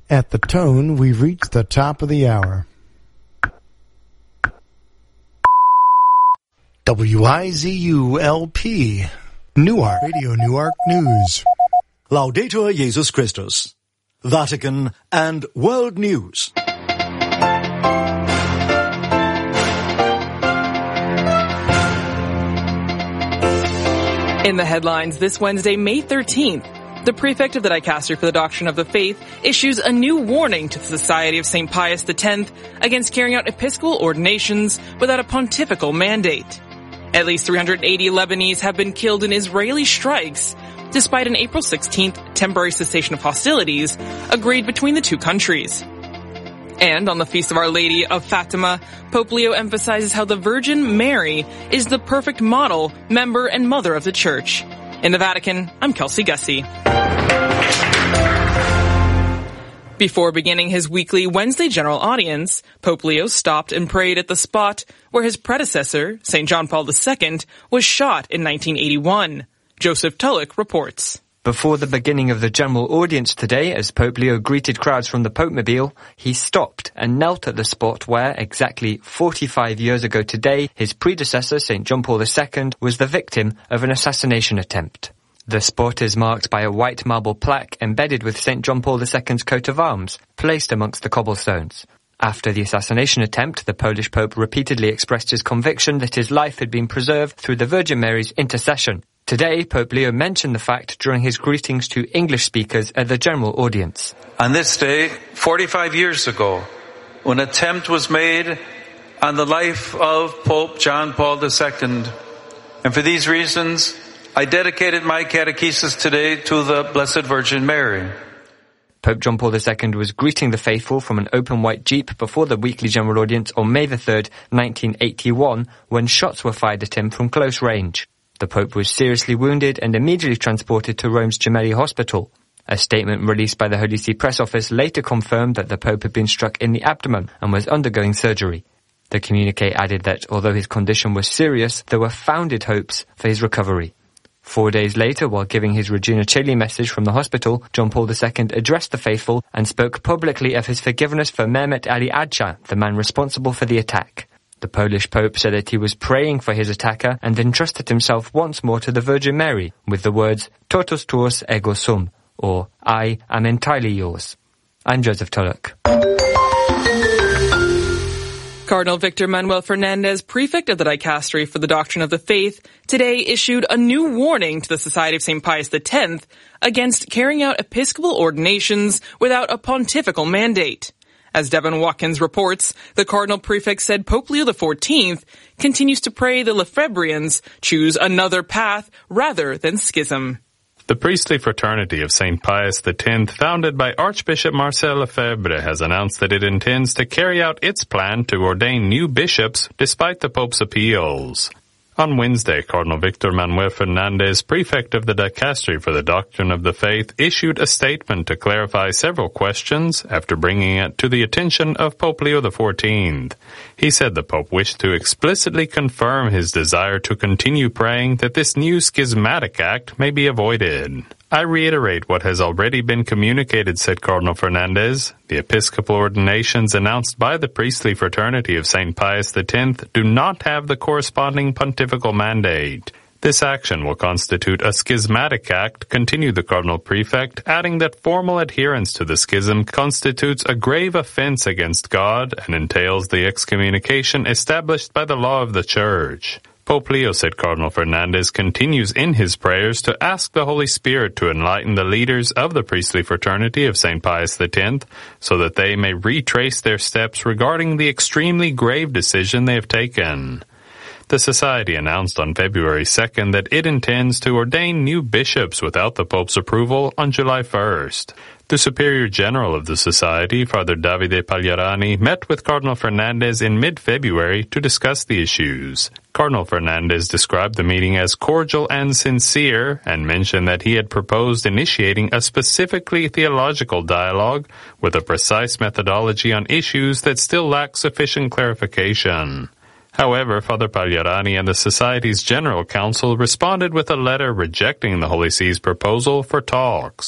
At the tone, we've reached the top of the hour. WIZU-LP, Newark, Radio Newark News. Laudetur Jesus Christus, Vatican and World News. In the headlines this Wednesday, May 13th, the prefect of the Dicastery for the Doctrine of the Faith issues a new warning to the Society of St. Pius X against carrying out episcopal ordinations without a pontifical mandate. At least 380 Lebanese have been killed in Israeli strikes, despite an April 16th temporary cessation of hostilities agreed between the two countries. And on the Feast of Our Lady of Fatima, Pope Leo emphasizes how the Virgin Mary is the perfect model, member, and mother of the Church. In the Vatican, I'm Kelsey Gussie. Before beginning his weekly Wednesday general audience, Pope Leo stopped and prayed at the spot where his predecessor, St. John Paul II, was shot in 1981. Joseph Tulloch reports. Before the beginning of the general audience today, as Pope Leo greeted crowds from the Popemobile, he stopped and knelt at the spot where, exactly 45 years ago today, his predecessor, St. John Paul II, was the victim of an assassination attempt. The spot is marked by a white marble plaque embedded with St. John Paul II's coat of arms, placed amongst the cobblestones. After the assassination attempt, the Polish Pope repeatedly expressed his conviction that his life had been preserved through the Virgin Mary's intercession. Today, Pope Leo mentioned the fact during his greetings to English speakers at the general audience. On this day, 45 years ago, when an attempt was made on the life of Pope John Paul II, and for these reasons, I dedicated my catechesis today to the Blessed Virgin Mary. Pope John Paul II was greeting the faithful from an open white jeep before the weekly general audience on May 3rd, 1981, when shots were fired at him from close range. The Pope was seriously wounded and immediately transported to Rome's Gemelli Hospital. A statement released by the Holy See Press Office later confirmed that the Pope had been struck in the abdomen and was undergoing surgery. The communique added that although his condition was serious, there were founded hopes for his recovery. 4 days later, while giving his Regina Coeli message from the hospital, John Paul II addressed the faithful and spoke publicly of his forgiveness for Mehmet Ali Agca, the man responsible for the attack. The Polish Pope said that he was praying for his attacker and entrusted himself once more to the Virgin Mary with the words, Totus tuus ego sum, or I am entirely yours. I'm Joseph Tulloch. Cardinal Victor Manuel Fernandez, prefect of the Dicastery for the Doctrine of the Faith, today issued a new warning to the Society of St. Pius X against carrying out episcopal ordinations without a pontifical mandate. As Devin Watkins reports, the Cardinal Prefect said Pope Leo XIV continues to pray the Lefebvrians choose another path rather than schism. The priestly fraternity of St. Pius X, founded by Archbishop Marcel Lefebvre, has announced that it intends to carry out its plan to ordain new bishops despite the Pope's appeals. On Wednesday, Cardinal Victor Manuel Fernandez, prefect of the Dicastery for the Doctrine of the Faith, issued a statement to clarify several questions after bringing it to the attention of Pope Leo XIV. He said the Pope wished to explicitly confirm his desire to continue praying that this new schismatic act may be avoided. I reiterate what has already been communicated, said Cardinal Fernandez. The episcopal ordinations announced by the priestly fraternity of St. Pius X do not have the corresponding pontifical mandate. This action will constitute a schismatic act, continued the Cardinal Prefect, adding that formal adherence to the schism constitutes a grave offense against God and entails the excommunication established by the law of the Church. Pope Leo, said Cardinal Fernandez, continues in his prayers to ask the Holy Spirit to enlighten the leaders of the priestly fraternity of St. Pius X so that they may retrace their steps regarding the extremely grave decision they have taken. The Society announced on February 2nd that it intends to ordain new bishops without the Pope's approval on July 1st. The Superior General of the Society, Father Davide Pagliarani, met with Cardinal Fernandez in mid-February to discuss the issues. Cardinal Fernandez described the meeting as cordial and sincere and mentioned that he had proposed initiating a specifically theological dialogue with a precise methodology on issues that still lack sufficient clarification. However, Father Pagliarani and the Society's General Council responded with a letter rejecting the Holy See's proposal for talks.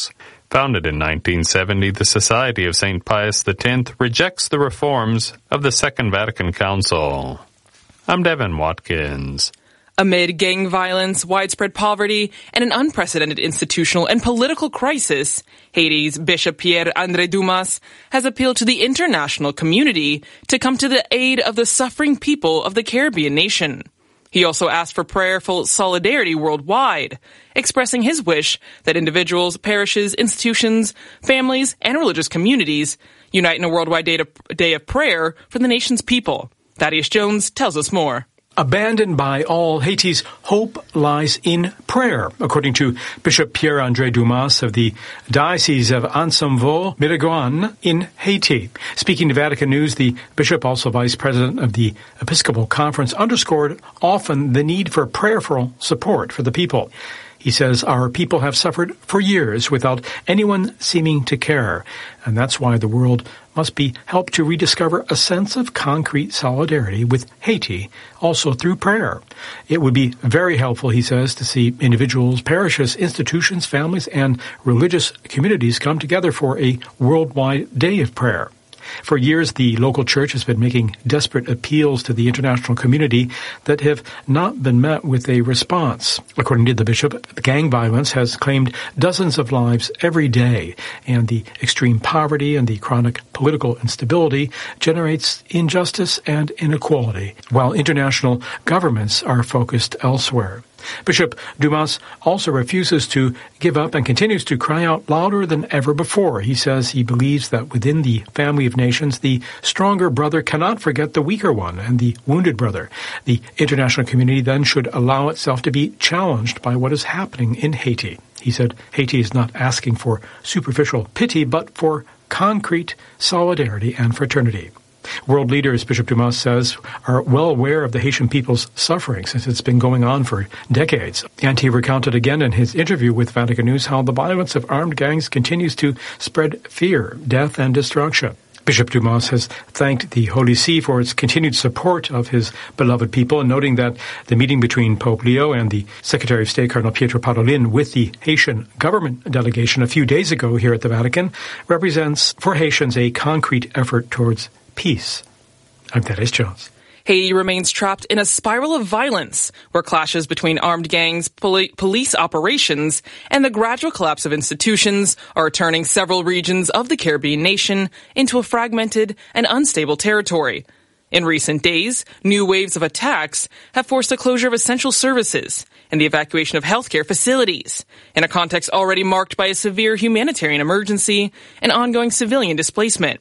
Founded in 1970, the Society of St. Pius X rejects the reforms of the Second Vatican Council. I'm Devin Watkins. Amid gang violence, widespread poverty, and an unprecedented institutional and political crisis, Haiti's Bishop Pierre-André Dumas has appealed to the international community to come to the aid of the suffering people of the Caribbean nation. He also asked for prayerful solidarity worldwide, expressing his wish that individuals, parishes, institutions, families, and religious communities unite in a worldwide day of prayer for the nation's people. Thaddeus Jones tells us more. Abandoned by all, Haiti's hope lies in prayer, according to Bishop Pierre-André Dumas of the Diocese of Anse-en-Vaux-Miragoâne in Haiti. Speaking to Vatican News, the bishop, also vice president of the Episcopal Conference, underscored often the need for prayerful support for the people. He says our people have suffered for years without anyone seeming to care, and that's why the world must be helped to rediscover a sense of concrete solidarity with Haiti, also through prayer. It would be very helpful, he says, to see individuals, parishes, institutions, families, and religious communities come together for a worldwide day of prayer. For years, the local church has been making desperate appeals to the international community that have not been met with a response. According to the bishop, gang violence has claimed dozens of lives every day, and the extreme poverty and the chronic political instability generates injustice and inequality, while international governments are focused elsewhere. Bishop Dumas also refuses to give up and continues to cry out louder than ever before. He says he believes that within the family of nations, the stronger brother cannot forget the weaker one and the wounded brother. The international community then should allow itself to be challenged by what is happening in Haiti. He said Haiti is not asking for superficial pity, but for concrete solidarity and fraternity. World leaders, Bishop Dumas says, are well aware of the Haitian people's suffering since it's been going on for decades. And he recounted again in his interview with Vatican News how the violence of armed gangs continues to spread fear, death, and destruction. Bishop Dumas has thanked the Holy See for its continued support of his beloved people, noting that the meeting between Pope Leo and the Secretary of State, Cardinal Pietro Parolin, with the Haitian government delegation a few days ago here at the Vatican represents for Haitians a concrete effort towards peace. I'm Thaddeus Jones. Haiti remains trapped in a spiral of violence, where clashes between armed gangs, police operations, and the gradual collapse of institutions are turning several regions of the Caribbean nation into a fragmented and unstable territory. In recent days, new waves of attacks have forced the closure of essential services and the evacuation of healthcare facilities, in a context already marked by a severe humanitarian emergency and ongoing civilian displacement.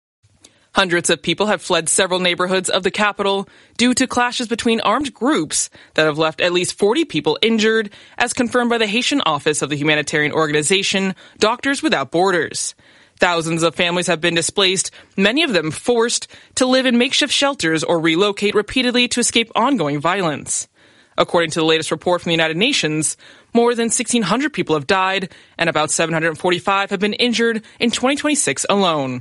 Hundreds of people have fled several neighborhoods of the capital due to clashes between armed groups that have left at least 40 people injured, as confirmed by the Haitian office of the humanitarian organization Doctors Without Borders. Thousands of families have been displaced, many of them forced to live in makeshift shelters or relocate repeatedly to escape ongoing violence. According to the latest report from the United Nations, more than 1,600 people have died and about 745 have been injured in 2026 alone.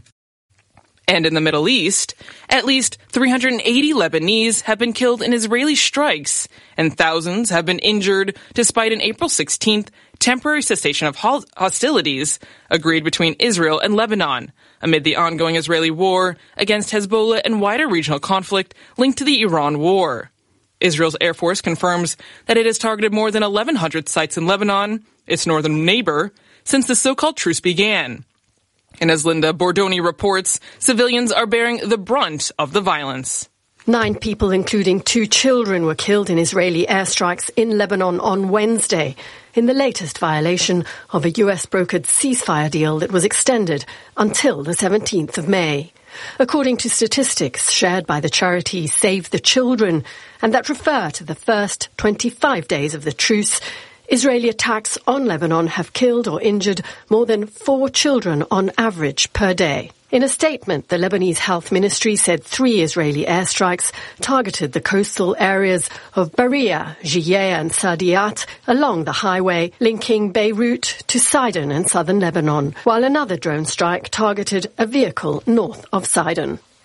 And in the Middle East, at least 380 Lebanese have been killed in Israeli strikes, and thousands have been injured despite an April 16th temporary cessation of hostilities agreed between Israel and Lebanon, amid the ongoing Israeli war against Hezbollah and wider regional conflict linked to the Iran war. Israel's Air Force confirms that it has targeted more than 1,100 sites in Lebanon, its northern neighbor, since the so-called truce began. And as Linda Bordoni reports, civilians are bearing the brunt of the violence. 9 people, including 2 children, were killed in Israeli airstrikes in Lebanon on Wednesday, in the latest violation of a US-brokered ceasefire deal that was extended until the 17th of May. According to statistics shared by the charity Save the Children, and that refer to the first 25 days of the truce, Israeli attacks on Lebanon have killed or injured more than 4 children on average per day. In a statement, the Lebanese Health Ministry said 3 Israeli airstrikes targeted the coastal areas of Beria, Jiyeh and Sadiat along the highway linking Beirut to Sidon in southern Lebanon, while another drone strike targeted a vehicle north of Sidon.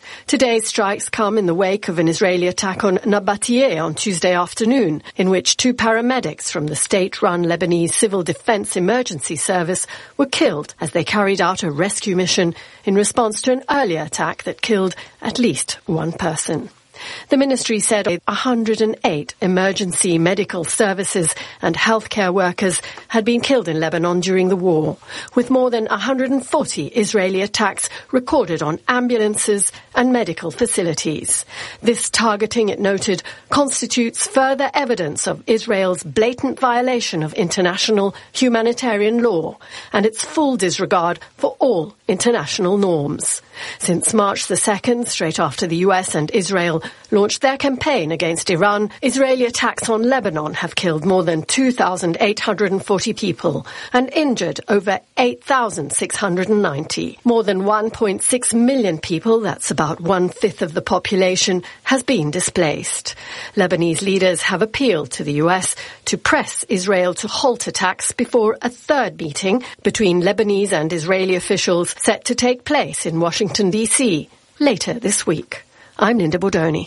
Today's strikes come in the wake of an Israeli attack on Nabatieh on Tuesday afternoon, in which 2 paramedics from the state-run Lebanese Civil Defense Emergency Service were killed as they carried out a rescue mission in response to an earlier attack that killed at least 1 person. The ministry said 108 emergency medical services and healthcare workers had been killed in Lebanon during the war, with more than 140 Israeli attacks recorded on ambulances and medical facilities. This targeting, it noted, constitutes further evidence of Israel's blatant violation of international humanitarian law and its full disregard for all international norms. Since March the 2nd, straight after the US and Israel launched their campaign against Iran, Israeli attacks on Lebanon have killed more than 2,840 people and injured over 8,690. More than 1.6 million people, that's about 1/5 of the population, has been displaced. Lebanese leaders have appealed to the US to press Israel to halt attacks before a third meeting between Lebanese and Israeli officials set to take place in Washington, D.C. later this week. I'm Linda Bordoni.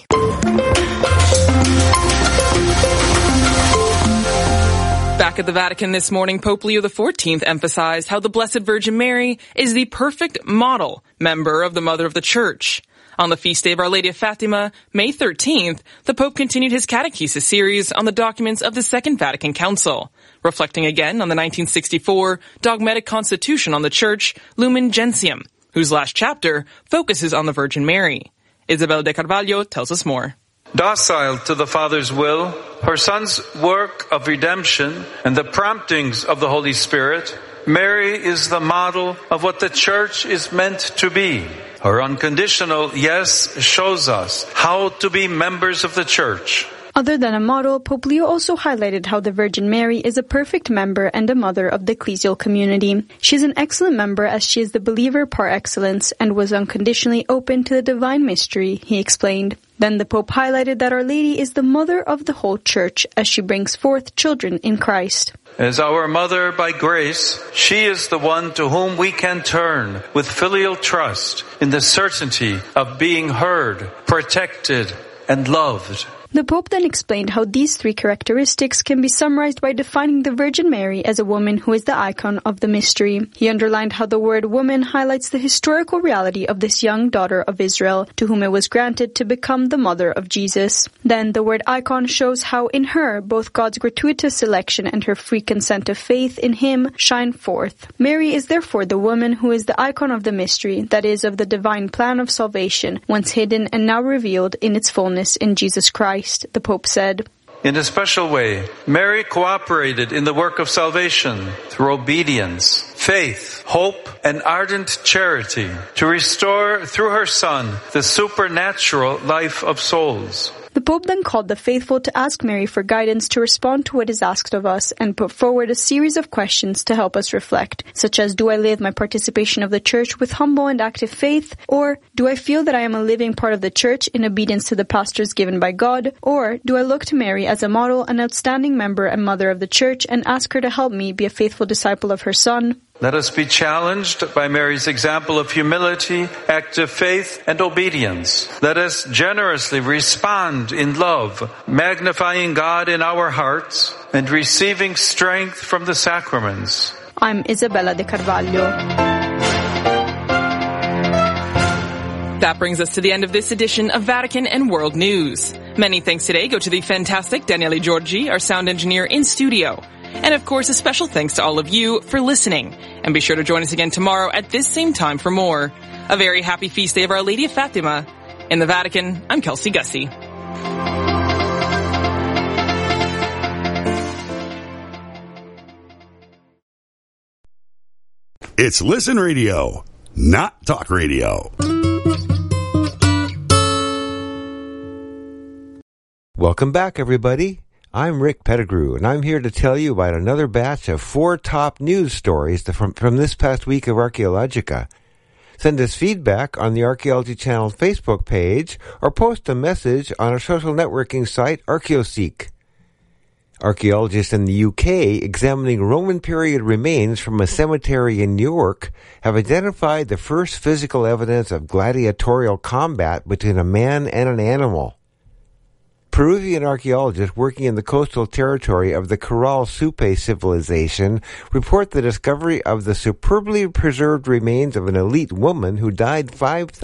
Back at the Vatican this morning, Pope Leo XIV emphasized how the Blessed Virgin Mary is the perfect model member of the Mother of the Church. On the feast day of Our Lady of Fatima, May 13th, the Pope continued his catechesis series on the documents of the Second Vatican Council, reflecting again on the 1964 dogmatic constitution on the Church, Lumen Gentium, whose last chapter focuses on the Virgin Mary. Isabel de Carvalho tells us more. Docile to the Father's will, her Son's work of redemption, and the promptings of the Holy Spirit, Mary is the model of what the Church is meant to be. Her unconditional yes shows us how to be members of the Church. Other than a model, Pope Leo also highlighted how the Virgin Mary is a perfect member and a mother of the ecclesial community. She is an excellent member as she is the believer par excellence and was unconditionally open to the divine mystery, he explained. Then the Pope highlighted that Our Lady is the mother of the whole Church as she brings forth children in Christ. As our mother by grace, she is the one to whom we can turn with filial trust in the certainty of being heard, protected, and loved. The Pope then explained how these 3 characteristics can be summarized by defining the Virgin Mary as a woman who is the icon of the mystery. He underlined how the word woman highlights the historical reality of this young daughter of Israel, to whom it was granted to become the mother of Jesus. Then the word icon shows how in her both God's gratuitous selection and her free consent of faith in him shine forth. Mary is therefore the woman who is the icon of the mystery, that is, of the divine plan of salvation, once hidden and now revealed in its fullness in Jesus Christ. The Pope said. In a special way, Mary cooperated in the work of salvation through obedience, faith, hope, and ardent charity to restore through her Son the supernatural life of souls. The Pope then called the faithful to ask Mary for guidance to respond to what is asked of us and put forward a series of questions to help us reflect, such as, do I live my participation of the Church with humble and active faith? Or, do I feel that I am a living part of the Church in obedience to the pastors given by God? Or, do I look to Mary as a model, an outstanding member and mother of the Church, and ask her to help me be a faithful disciple of her Son? Let us be challenged by Mary's example of humility, active faith, and obedience. Let us generously respond in love, magnifying God in our hearts and receiving strength from the sacraments. I'm Isabella de Carvalho. That brings us to the end of this edition of Vatican and World News. Many thanks today go to the fantastic Daniele Giorgi, our sound engineer in studio. And of course, a special thanks to all of you for listening. And be sure to join us again tomorrow at this same time for more. A very happy feast day of Our Lady of Fatima. In the Vatican, I'm Kelsey Gussie. It's Listen Radio, not Talk Radio. Welcome back, everybody. I'm Rick Pettigrew, and I'm here to tell you about another batch of 4 top news stories from this past week of Archaeologica. Send us feedback on the Archaeology Channel Facebook page or post a message on our social networking site, Archaeoseek. Archaeologists in the UK examining Roman period remains from a cemetery in York have identified the first physical evidence of gladiatorial combat between a man and an animal. Peruvian archaeologists working in the coastal territory of the Corral Supe civilization report the discovery of the superbly preserved remains of an elite woman who died 5,000